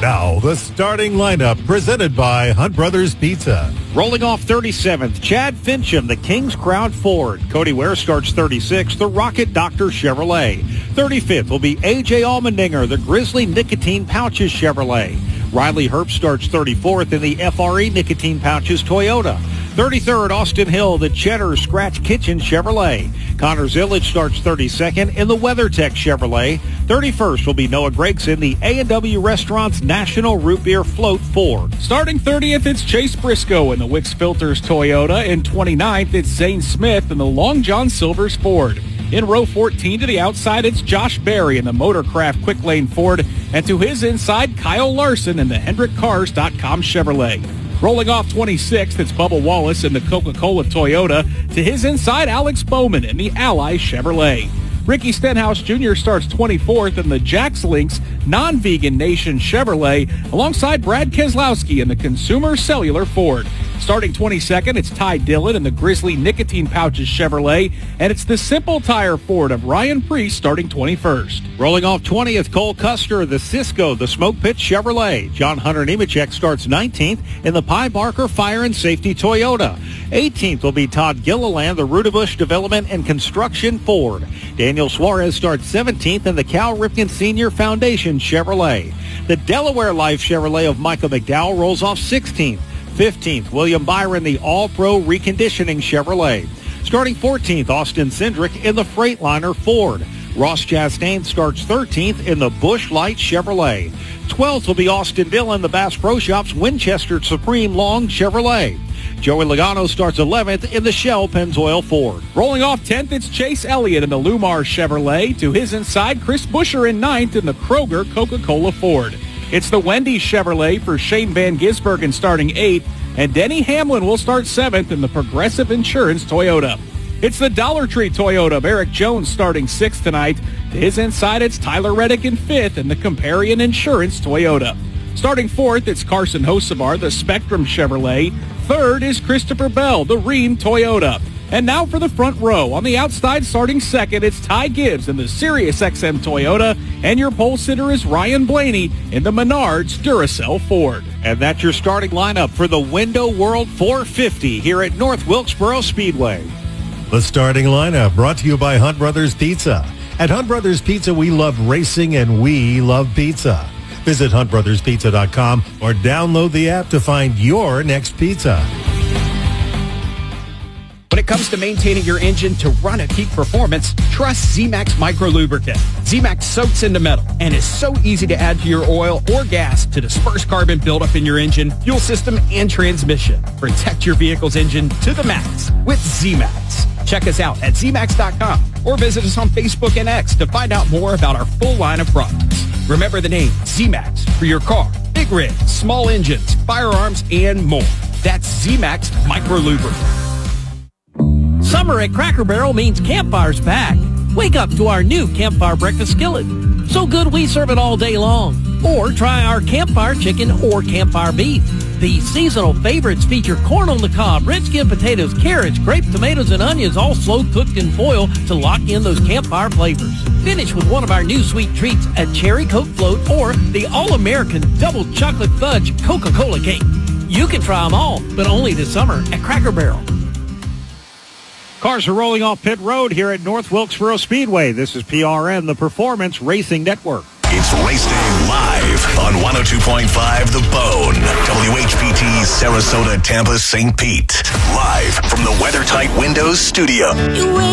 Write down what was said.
Now, the starting lineup presented by Hunt Brothers Pizza. Rolling off 37th, Chad Fincham, the King's Crowd Ford. Cody Ware starts 36th, the Rocket Doctor Chevrolet. 35th will be A.J. Allmendinger, the Grizzly Nicotine Pouches Chevrolet. Riley Herbst starts 34th in the FRE Nicotine Pouches Toyota. 33rd, Austin Hill, the Cheddar Scratch Kitchen Chevrolet. Connor Zillage starts 32nd in the WeatherTech Chevrolet. 31st will be Noah Gregson, the A&W Restaurants National Root Beer Float Ford. Starting 30th, it's Chase Briscoe in the Wicks Filters Toyota. And 29th, it's Zane Smith in the Long John Silver's Ford. In row 14 to the outside, it's Josh Berry in the Motorcraft Quick Lane Ford. And to his inside, Kyle Larson in the HendrickCars.com Chevrolet. Rolling off 26th, it's Bubba Wallace in the Coca-Cola Toyota. To his inside, Alex Bowman in the Ally Chevrolet. Ricky Stenhouse Jr. starts 24th in the Jax Links Non-Vegan Nation Chevrolet, alongside Brad Keselowski in the Consumer Cellular Ford. Starting 22nd, it's Ty Dillon in the Grizzly Nicotine Pouches Chevrolet, and it's the Simple Tire Ford of Ryan Priest starting 21st. Rolling off 20th, Cole Custer, the Cisco, the Smoke Pit Chevrolet. John Hunter Nemechek starts 19th in the Pye Barker Fire and Safety Toyota. 18th will be Todd Gilliland, the Rudabush Development and Construction Ford. Daniel Suarez starts 17th in the Cal Ripken Senior Foundation Chevrolet. The Delaware Life Chevrolet of Michael McDowell rolls off 16th. 15th, William Byron, the All-Pro Reconditioning Chevrolet. Starting 14th, Austin Cindric in the Freightliner Ford. Ross Chastain starts 13th in the Busch Light Chevrolet. 12th will be Austin Dillon, the Bass Pro Shops Winchester Supreme Long Chevrolet. Joey Logano starts 11th in the Shell Pennzoil Ford. Rolling off 10th, it's Chase Elliott in the Lumar Chevrolet. To his inside, Chris Buescher in 9th in the Kroger Coca-Cola Ford. It's the Wendy's Chevrolet for Shane Van Gisbergen starting 8th, and Denny Hamlin will start 7th in the Progressive Insurance Toyota. It's the Dollar Tree Toyota of Eric Jones starting 6th tonight. To his inside, it's Tyler Reddick in 5th in the Comparion Insurance Toyota. Starting 4th, it's Carson Hocevar, the Spectrum Chevrolet. 3rd is Christopher Bell, the Rheem Toyota. And now for the front row. On the outside, starting 2nd, it's Ty Gibbs in the Sirius XM Toyota. And your pole sitter is Ryan Blaney in the Menards Duracell Ford. And that's your starting lineup for the Window World 450 here at North Wilkesboro Speedway. The starting lineup brought to you by Hunt Brothers Pizza. At Hunt Brothers Pizza, we love racing and we love pizza. Visit huntbrotherspizza.com or download the app to find your next pizza. When it comes to maintaining your engine to run at peak performance, trust Z-Max Micro Lubricant. Z-Max soaks into metal and is so easy to add to your oil or gas to disperse carbon buildup in your engine, fuel system, and transmission. Protect your vehicle's engine to the max with Z-Max. Check us out at zmax.com or visit us on Facebook and X to find out more about our full line of products. Remember the name Z-Max for your car, big rigs, small engines, firearms, and more. That's Z-Max Micro Lubricant. Summer at Cracker Barrel means Campfire's back. Wake up to our new Campfire Breakfast Skillet. So good we serve it all day long. Or try our Campfire Chicken or Campfire Beef. These seasonal favorites feature corn on the cob, red skin potatoes, carrots, grape tomatoes, and onions, all slow cooked in foil to lock in those campfire flavors. Finish with one of our new sweet treats, a cherry Coke float or the all-American double chocolate fudge Coca-Cola cake. You can try them all, but only this summer at Cracker Barrel. Cars are rolling off pit road here at North Wilkesboro Speedway. This is PRN, the Performance Racing Network. It's race day live on 102.5 The Bone. WHPT, Sarasota, Tampa, St. Pete. Live from the WeatherTight Windows studio.